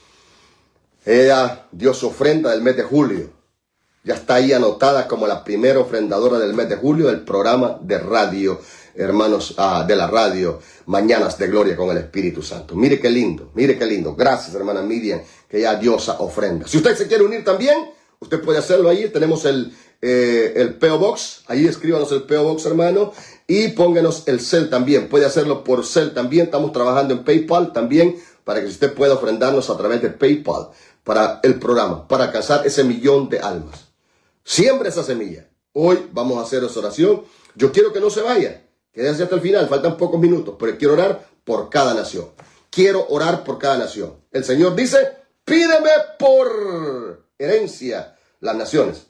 Ella dio su ofrenda del mes de julio. Ya está ahí anotada como la primera ofrendadora del mes de julio del programa de radio, hermanos, de la radio Mañanas de Gloria con el Espíritu Santo. Mire qué lindo, mire qué lindo. Gracias, hermana Miriam, que ya dio esa ofrenda. Si usted se quiere unir también, usted puede hacerlo ahí. Tenemos el P.O. Box. Ahí escríbanos el P.O. Box, hermano. Y pónganos el Zelle también. Puede hacerlo por Zelle también. Estamos trabajando en PayPal también para que usted pueda ofrendarnos a través de PayPal para el programa, para alcanzar ese 1.000.000 de almas. Siembre esa semilla. Hoy vamos a hacer esa oración. Yo quiero que no se vaya. Quédese hasta el final. Faltan pocos minutos. Pero quiero orar por cada nación. Quiero orar por cada nación. El Señor dice, pídeme por herencia las naciones.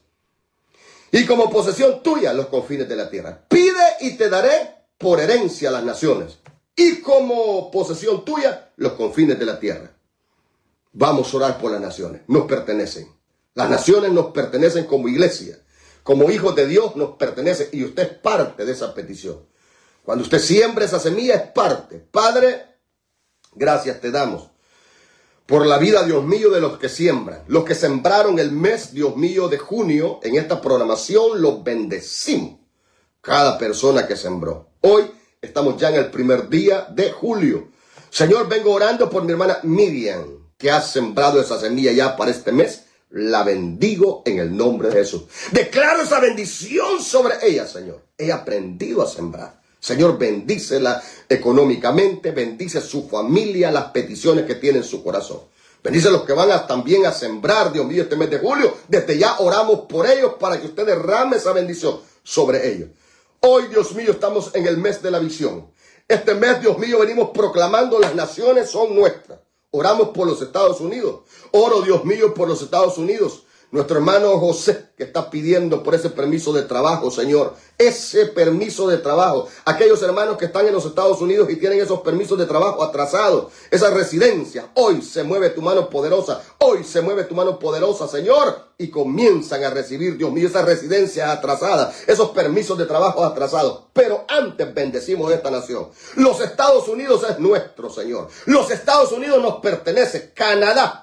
Y como posesión tuya los confines de la tierra. Pide y te daré por herencia las naciones. Y como posesión tuya los confines de la tierra. Vamos a orar por las naciones. Nos pertenecen. Las naciones nos pertenecen como iglesia. Como hijos de Dios nos pertenece. Y usted es parte de esa petición. Cuando usted siembra esa semilla es parte. Padre, gracias te damos por la vida, Dios mío, de los que siembran. Los que sembraron el mes, Dios mío, de junio en esta programación, los bendecimos. Cada persona que sembró. Hoy estamos ya en el primer día de julio. Señor, vengo orando por mi hermana Miriam, que ha sembrado esa semilla ya para este mes. La bendigo en el nombre de Jesús. Declaro esa bendición sobre ella, Señor. Ella ha aprendido a sembrar. Señor, bendícela económicamente, bendice su familia, las peticiones que tiene en su corazón. Bendice a los que van también a sembrar, Dios mío, este mes de julio. Desde ya oramos por ellos para que usted derrame esa bendición sobre ellos. Hoy, Dios mío, estamos en el mes de la visión. Este mes, Dios mío, venimos proclamando las naciones son nuestras. Oramos por los Estados Unidos. Oro, Dios mío, por los Estados Unidos. Nuestro hermano José, que está pidiendo por ese permiso de trabajo, Señor. Ese permiso de trabajo. Aquellos hermanos que están en los Estados Unidos y tienen esos permisos de trabajo atrasados. Esa residencia. Hoy se mueve tu mano poderosa. Hoy se mueve tu mano poderosa, Señor. Y comienzan a recibir, Dios mío, esas residencias atrasadas. Esos permisos de trabajo atrasados. Pero antes bendecimos esta nación. Los Estados Unidos es nuestro, Señor. Los Estados Unidos nos pertenece. Canadá.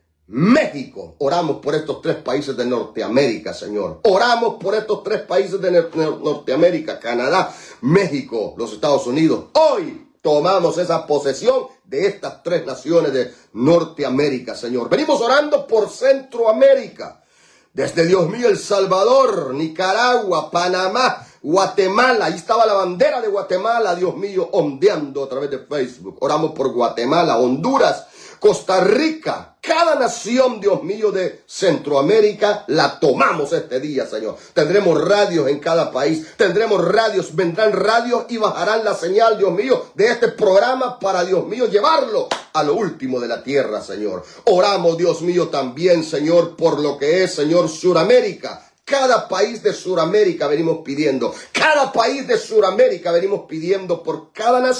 México, oramos por estos 3 países de Norteamérica, Señor. Oramos por estos 3 países de Norteamérica, Canadá, México, los Estados Unidos. Hoy tomamos esa posesión de estas 3 naciones de Norteamérica, Señor. Venimos orando por Centroamérica. Desde, Dios mío, El Salvador, Nicaragua, Panamá, Guatemala. Ahí estaba la bandera de Guatemala, Dios mío, ondeando a través de Facebook. Oramos por Guatemala, Honduras, Costa Rica. Cada nación, Dios mío, de Centroamérica la tomamos este día, Señor. Tendremos radios en cada país. Tendremos radios, vendrán radios y bajarán la señal, Dios mío, de este programa para, Dios mío, llevarlo a lo último de la tierra, Señor. Oramos, Dios mío, también, Señor, por lo que es, Señor, Suramérica. Cada país de Suramérica venimos pidiendo. Cada país de Suramérica venimos pidiendo por cada nación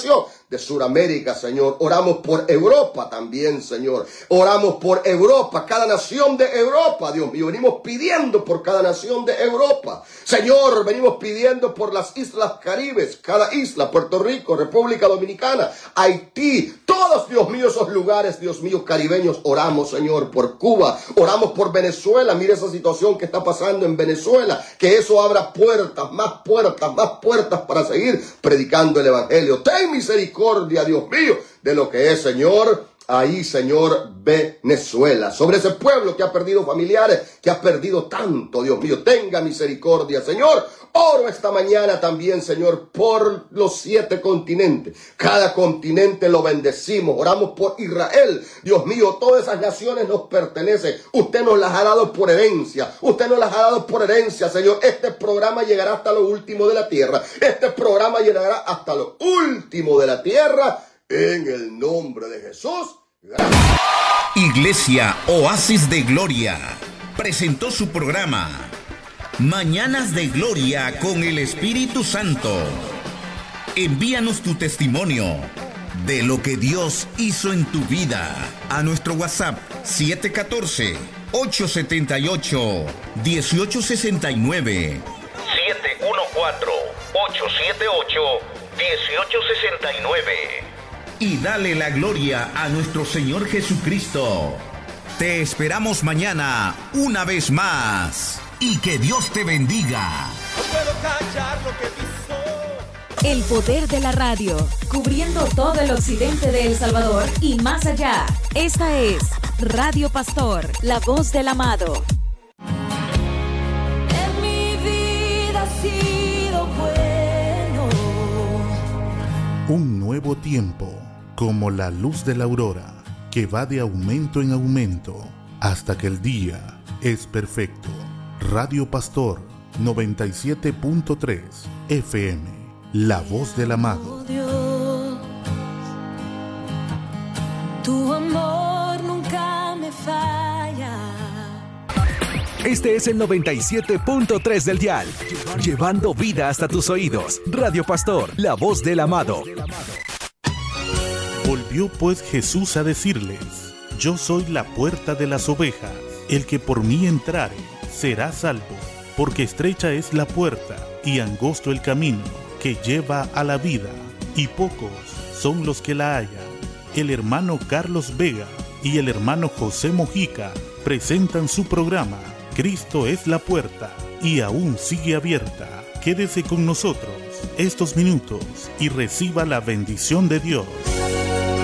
de Sudamérica, Señor. Oramos por Europa también, Señor. Oramos por Europa, cada nación de Europa, Dios mío. Venimos pidiendo por cada nación de Europa. Señor, venimos pidiendo por las islas Caribes, cada isla, Puerto Rico, República Dominicana, Haití, todos, Dios mío, esos lugares, Dios mío, caribeños. Oramos, Señor, por Cuba. Oramos por Venezuela. Mire esa situación que está pasando en Venezuela. Que eso abra puertas, más puertas para seguir predicando el evangelio. Ten misericordia, Dios mío, de lo que es, Señor, ahí, Señor, Venezuela. Sobre ese pueblo que ha perdido familiares, que ha perdido tanto, Dios mío, tenga misericordia, Señor. Oro esta mañana también, Señor, por los 7 continentes. Cada continente lo bendecimos. Oramos por Israel. Dios mío, todas esas naciones nos pertenecen. Usted nos las ha dado por herencia. Usted nos las ha dado por herencia, Señor. Este programa llegará hasta lo último de la tierra. Este programa llegará hasta lo último de la tierra. En el nombre de Jesús. Gracias. Iglesia Oasis de Gloria presentó su programa Mañanas de Gloria con el Espíritu Santo. Envíanos tu testimonio de lo que Dios hizo en tu vida a nuestro WhatsApp 714-878-1869. 714-878-1869. Y dale la gloria a nuestro Señor Jesucristo. Te esperamos mañana una vez más. Y que Dios te bendiga. No puedo callar lo que hizo. El poder de la radio, cubriendo todo el occidente de El Salvador y más allá. Esta es Radio Pastor, la voz del amado. En mi vida ha sido bueno. Un nuevo tiempo, como la luz de la aurora, que va de aumento en aumento, hasta que el día es perfecto. Radio Pastor 97.3 FM, la voz del amado. Dios, tu amor nunca me falla. Este es el 97.3 del dial, llevando vida hasta tus oídos. Radio Pastor, la voz del amado. Volvió pues Jesús a decirles: Yo soy la puerta de las ovejas. El que por mí entrare será salvo, porque estrecha es la puerta y angosto el camino que lleva a la vida, y pocos son los que la hallan. El hermano Carlos Vega y el hermano José Mojica presentan su programa Cristo es la puerta, y aún sigue abierta. Quédese con nosotros estos minutos y reciba la bendición de Dios.